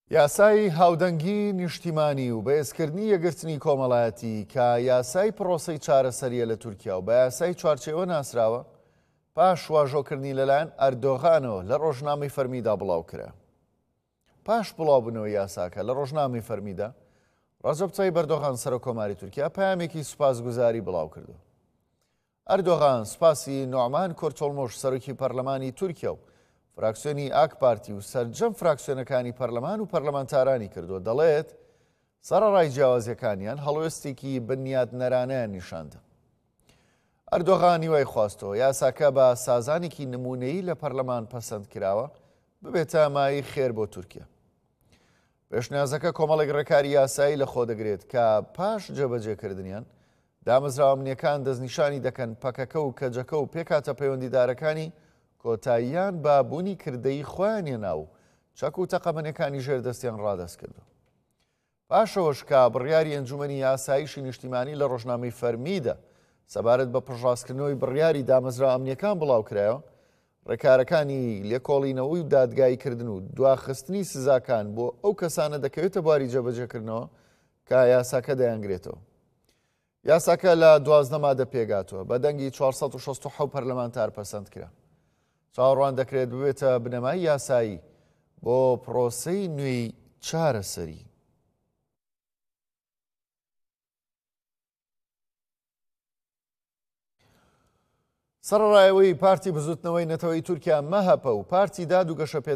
یاسای هاودەنگی نیشتیمانی و بەهێزکردنی یەکگرتنی کۆمەڵایەتی کە یاسای پرۆسەی چارەسەریە لە تورکیا و بە یاسای چوارچێوە ناسراوە پاش واژۆکردنی لەلایەن ئەردۆغانەوە لە ڕۆژنامەی فەرمیدا بڵاو کرا. پاش بڵاوبوونەوەی یاساکە لە ڕۆژنامەی فەرمیدا، ڕەجەب تایب ئەردۆغان سەرۆکۆماری تورکیا پەیامێکی سوپاسگوزاری بڵاو کردو. ئەردۆغان سوپاسی نوعمان کۆرتۆڵمۆش سەرۆکی پەرلەمانی تورکیا و فراکسیۆنی ئاک پارتی و سەرجەم فراکسیۆنەکانی پەرلەمان و پەرلەمانتارانی کردو. دەڵێت سەرەڕای جیاوازیەکانیان هەڵوێستێکی بنیادنەرانەیان نیشاندە. ئەردۆغان وای خواستەوە یاساکە بە سازانێکی نمونەیی لە پەرلەمان پەسەند کراوە ببێتە مای خێر بۆ تورکیا. پێشنیازەکە کۆمەڵێک ڕێکاری یاسایی لەخۆ دەگرێت کە پاش جێبەجێکردنیان دامەزراوەمنیەکان دەستنیشانی دەکەن پەکەکە و کەجەکە و پێکاتە پەیوەندیدارەکانی کۆتاییان بە بوونی کردەی خۆیانە ناو چەک و تەقەمەنیەکانی ژێردەستیان ڕادەست کردو. پاشەوەش کە بڕیاری ئەنجومەنی یاساییشی نیشتیمانی لە ڕۆژنامەی فەرمیدا سەبارەت بە پڕڕاستکردنەوەی بڕیاری دامەزرا ئەمنیەکان بڵاو کرایەوە، ڕێکارەکانی لێکۆڵینەوەی و دادگاییکردن و دواخستنی سزاکان بۆ ئەو کەسانە دەکەوێتە باری جێبەجێکردنەوە کە یاساکە دەیانگرێتەوە. یاساکە لە 12 مادە پێگاتووە بە دەنگی 467 پەرلەمانتار پەسەند کرا. چاوەڕوان دەکرێت ببێتە بنەمای یاسایی بۆ پرۆسەی نوێی چارەسەری. سەرڕایەوەی پارتی بزوتنەوەی نەتەوەی تورکیا مەهەپە و پارتی داد و گەشە